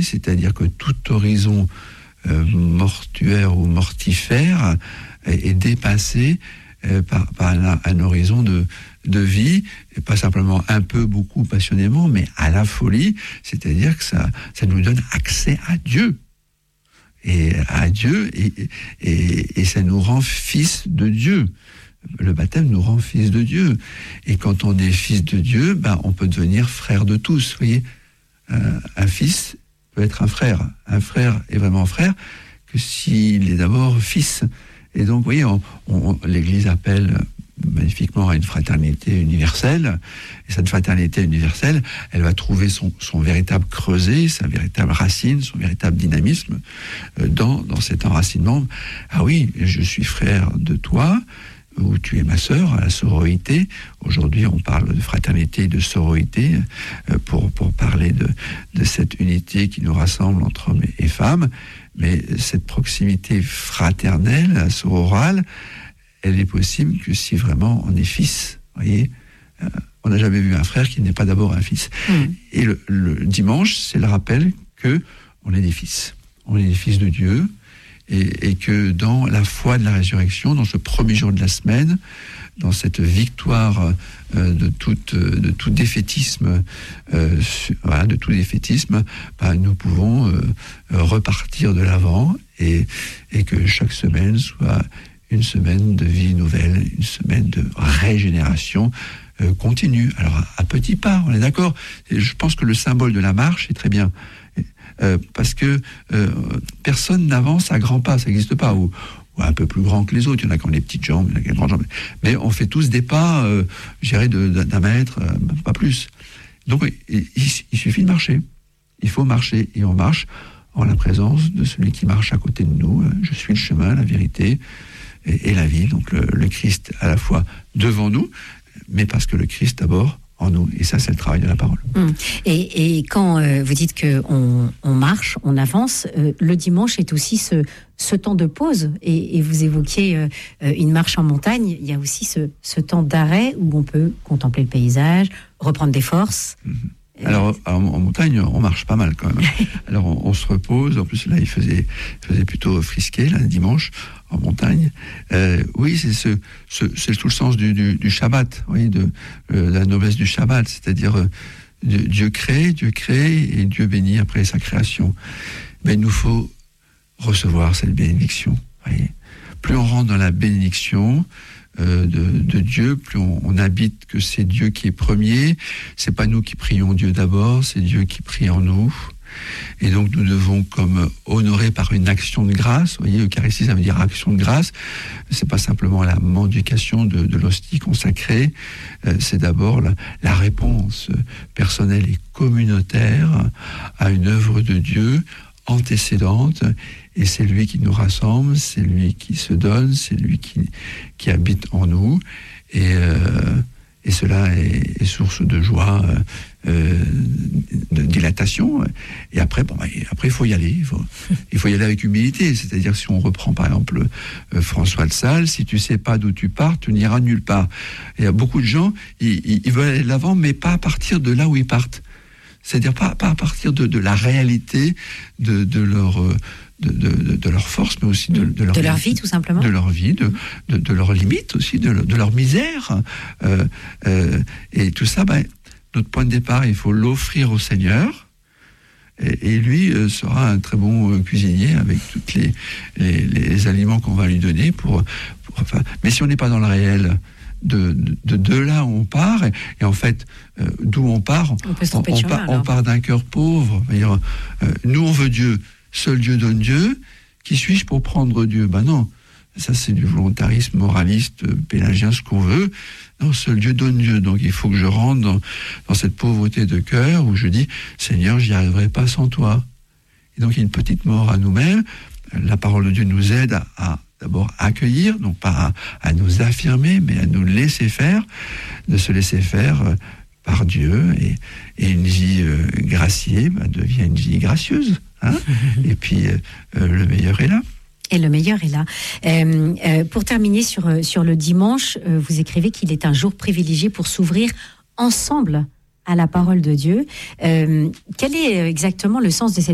c'est-à-dire que tout horizon mortuaire ou mortifère est dépassé par un horizon de vie, et pas simplement un peu, beaucoup, passionnément, mais à la folie, c'est-à-dire que ça nous donne accès à Dieu. Et ça nous rend fils de Dieu. Le baptême nous rend fils de Dieu. Et quand on est fils de Dieu, on peut devenir frère de tous. Vous voyez, un fils peut être un frère. Un frère est vraiment frère que s'il est d'abord fils. Et donc, vous voyez, l'Église appelle magnifiquement à une fraternité universelle. Et cette fraternité universelle, elle va trouver son véritable creuset, sa véritable racine, son véritable dynamisme dans cet enracinement. Ah oui, je suis frère de toi, ou tu es ma sœur, à la sororité. Aujourd'hui, on parle de fraternité et de sororité pour parler de cette unité qui nous rassemble entre hommes et femmes. Mais cette proximité fraternelle, sororale, elle est possible que si vraiment on est fils. Vous voyez, on n'a jamais vu un frère qui n'est pas d'abord un fils. Et le dimanche, c'est le rappel que on est des fils. On est des fils de Dieu. Et que dans la foi de la résurrection, dans ce premier jour de la semaine, dans cette victoire de tout défaitisme, nous pouvons repartir de l'avant et que chaque semaine soit une semaine de vie nouvelle, une semaine de régénération continue. Alors à petits pas, on est d'accord. Et je pense que le symbole de la marche est très bien. Parce que personne n'avance à grands pas, ça n'existe pas, ou un peu plus grand que les autres. Il y en a qui ont des petites jambes, il y en a qui ont des grandes jambes, mais on fait tous des pas, je dirais, d'un mètre, pas plus. Donc il suffit de marcher. Il faut marcher, et on marche en la présence de celui qui marche à côté de nous. Je suis le chemin, la vérité et la vie. Donc le Christ à la fois devant nous, mais parce que le Christ d'abord en nous. Et ça, c'est le travail de la parole. Et quand vous dites qu'on marche, on avance, le dimanche est aussi ce temps de pause. Et vous évoquiez une marche en montagne. Il y a aussi ce temps d'arrêt où on peut contempler le paysage, reprendre des forces. Alors, en montagne, on marche pas mal quand même. Alors, on se repose. En plus, là, il faisait plutôt frisqué, là, dimanche, en montagne. Oui, c'est tout le sens du Shabbat, oui, de la noblesse du Shabbat. C'est-à-dire, Dieu crée, et Dieu bénit après sa création. Mais il nous faut recevoir cette bénédiction. Voyez. Plus on rentre dans la bénédiction de Dieu, plus on habite que c'est Dieu qui est premier. C'est pas nous qui prions Dieu d'abord, c'est Dieu qui prie en nous. Et donc nous devons comme honorer par une action de grâce. Vous voyez, Eucharistie, ça veut dire action de grâce. C'est pas simplement la mendication de l'hostie consacrée. C'est d'abord la réponse personnelle et communautaire à une œuvre de Dieu antécédente. Et c'est lui qui nous rassemble, c'est lui qui se donne, c'est lui qui habite en nous. Et cela est source de joie, de dilatation. Et après, il faut y aller. Il faut y aller avec humilité. C'est-à-dire, si on reprend par exemple François de Sales, si tu sais pas d'où tu pars, tu n'iras nulle part. Et il y a beaucoup de gens, ils veulent aller de l'avant, mais pas à partir de là où ils partent. C'est-à-dire pas à partir de la réalité de leur force, mais aussi de leur vie, tout simplement. De leur vie, de leurs limites aussi, de leur misère. Et tout ça, notre point de départ, il faut l'offrir au Seigneur. Et lui sera un très bon cuisinier avec tous les aliments qu'on va lui donner. Mais si on n'est pas dans le réel, de là où on part, et en fait, d'où on part, on part d'un cœur pauvre. Nous, on veut Dieu. Seul Dieu donne Dieu. Qui suis-je pour prendre Dieu ? Non. Ça, c'est du volontarisme moraliste, pélagien, ce qu'on veut. Non, seul Dieu donne Dieu. Donc, il faut que je rentre dans cette pauvreté de cœur où je dis, Seigneur, j'y arriverai pas sans toi. Et donc, il y a une petite mort à nous-mêmes. La parole de Dieu nous aide à d'abord accueillir, non pas à nous affirmer, mais à nous laisser faire, de se laisser faire par Dieu. Et une vie graciée devient une vie gracieuse. Et puis, le meilleur est là. Et le meilleur est là. Pour terminer sur le dimanche, vous écrivez qu'il est un jour privilégié pour s'ouvrir ensemble à la parole de Dieu. Quel est exactement le sens de cette